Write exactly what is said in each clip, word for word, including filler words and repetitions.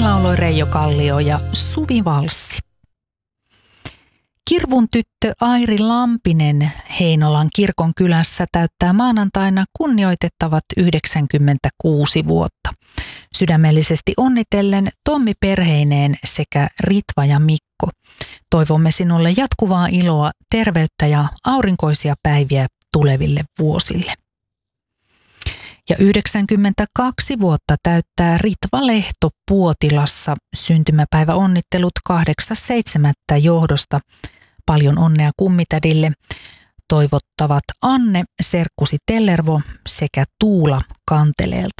lauloi Reijo Kallio ja Suvi Valssi. Kirvun tyttö Airi Lampinen Heinolan kirkon kylässä täyttää maanantaina kunnioitettavat yhdeksänkymmentäkuusi vuotta. Sydämellisesti onnitellen Tommi perheineen sekä Ritva ja Mikko. Toivomme sinulle jatkuvaa iloa, terveyttä ja aurinkoisia päiviä tuleville vuosille. Ja yhdeksänkymmentäkaksi vuotta täyttää Ritva Lehto Puotilassa. Syntymäpäiväonnittelut kahdeksas seitsemättä johdosta. Paljon onnea kummitädille. Toivottavat Anne Serkkusi Tellervo sekä Tuula Kanteleelta.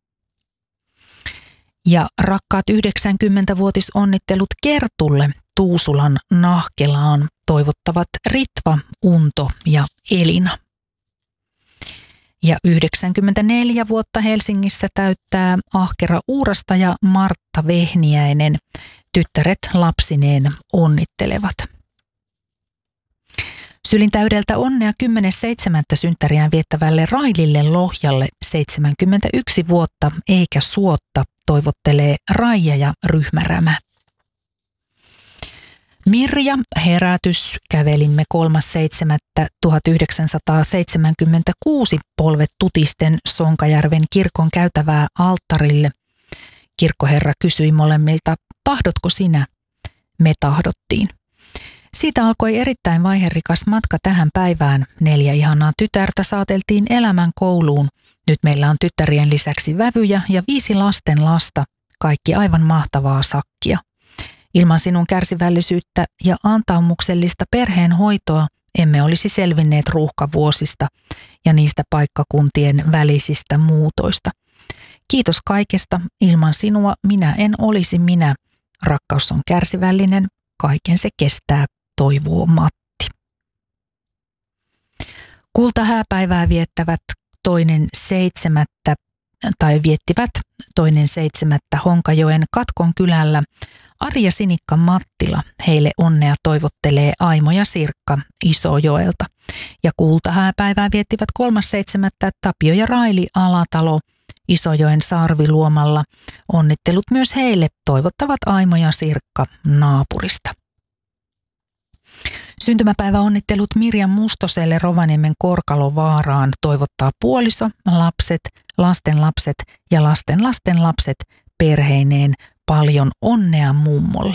Ja rakkaat yhdeksänkymmentävuotisonnittelut Kertulle Tuusulan Nahkelaan toivottavat Ritva, Unto ja Elina. Ja yhdeksänkymmentäneljä vuotta Helsingissä täyttää ahkera Uurasta ja Martta Vehniäinen. Tyttäret lapsineen onnittelevat. Sylintäydeltä onnea kymmenes seitsemättä synttäriään viettävälle Railille Lohjalle seitsemänkymmentäyksi vuotta eikä suotta toivottelee Raija ja Ryhmärämä. Mirja herätys kävelimme kolmas seitsemättä tuhatyhdeksänsataaseitsemänkymmentäkuusi polvet tutisten Sonkajärven kirkon käytävää alttarille. Kirkkoherra kysyi molemmilta, tahdotko sinä? Me tahdottiin. Siitä alkoi erittäin vaiherikas matka tähän päivään. Neljä ihanaa tytärtä saateltiin elämän kouluun. Nyt meillä on tyttärien lisäksi vävyjä ja viisi lasten lasta. Kaikki aivan mahtavaa sakkia. Ilman sinun kärsivällisyyttä ja antaumuksellista perheen hoitoa emme olisi selvinneet ruuhkavuosista ja niistä paikkakuntien välisistä muutoista. Kiitos kaikesta. Ilman sinua minä en olisi minä. Rakkaus on kärsivällinen. Kaiken se kestää, toivoo Matti. Kultahääpäivää viettävät toinen seitsemättä tai viettivät toinen seitsemättä Honkajoen Katkon kylällä Ari ja Sinikka Mattila. Heille onnea toivottelee Aimo ja Sirkka Isojoelta. Ja kultahääpäivää viettivät kolmas seitsemättä Tapio ja Raili Alatalo Isojoen Sarviluomalla. Onnittelut myös heille toivottavat Aimo ja Sirkka naapurista. Syntymäpäiväonnittelut Mirjam Mustoselle Rovaniemen Korkalovaaraan toivottaa puoliso, lapset, lasten lapset ja lasten lasten lapset perheineen. Paljon onnea mummolle.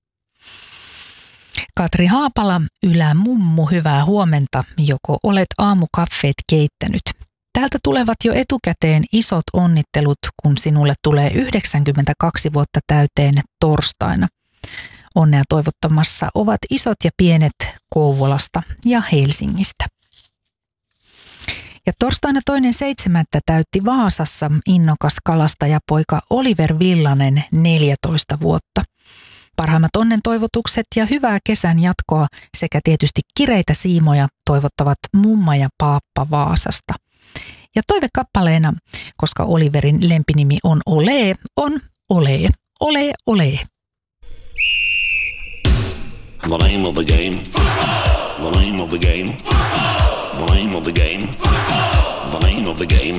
Katri Haapala, Ylämummu, hyvää huomenta. Joko olet aamukaffeet keittänyt? Täältä tulevat jo etukäteen isot onnittelut, kun sinulle tulee yhdeksänkymmentäkaksi vuotta täyteen torstaina. Onnea toivottamassa ovat isot ja pienet Kouvolasta ja Helsingistä. Ja torstaina toinen seitsemättä täytti Vaasassa innokas kalastajapoika Oliver Villanen neljätoista vuotta. Parhaimmat onnen toivotukset ja hyvää kesän jatkoa sekä tietysti kireitä siimoja toivottavat mumma ja paappa Vaasasta. Ja toivekappaleena, koska Oliverin lempinimi on Ole, on Ole, Ole, Ole. The name of the game. The name of the game. The name of the game. The name of the game.